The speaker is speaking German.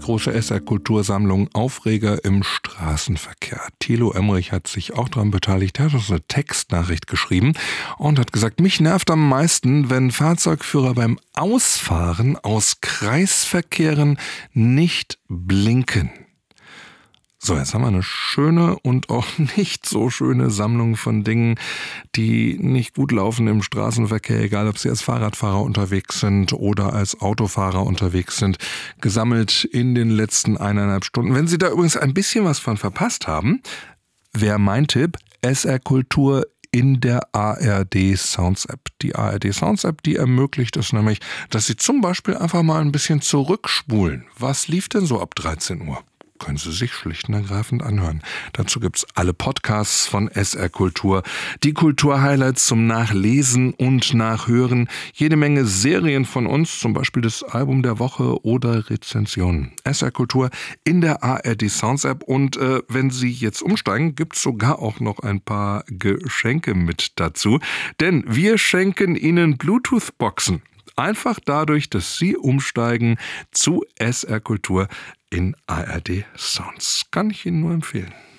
große SR-Kultursammlung Aufreger im Straßenverkehr. Thilo Emmerich hat sich auch daran beteiligt. Er hat uns eine Textnachricht geschrieben und hat gesagt, mich nervt am meisten, wenn Fahrzeugführer beim Ausfahren aus Kreisverkehren nicht blinken. So, jetzt haben wir eine schöne und auch nicht so schöne Sammlung von Dingen, die nicht gut laufen im Straßenverkehr, egal ob sie als Fahrradfahrer unterwegs sind oder als Autofahrer unterwegs sind, gesammelt in den letzten 1,5 Stunden. Wenn Sie da übrigens ein bisschen was von verpasst haben, wäre mein Tipp, SR Kultur in der ARD Sounds App. Die ARD Sounds App, die ermöglicht es nämlich, dass Sie zum Beispiel einfach mal ein bisschen zurückspulen. Was lief denn so ab 13 Uhr? Können Sie sich schlicht und ergreifend anhören. Dazu gibt's alle Podcasts von SR Kultur, die Kulturhighlights zum Nachlesen und Nachhören, jede Menge Serien von uns, zum Beispiel das Album der Woche oder Rezensionen. SR Kultur in der ARD Sounds App und wenn Sie jetzt umsteigen, gibt's sogar auch noch ein paar Geschenke mit dazu, denn wir schenken Ihnen Bluetooth-Boxen. Einfach dadurch, dass Sie umsteigen zu SR Kultur in ARD Sounds. Kann ich Ihnen nur empfehlen.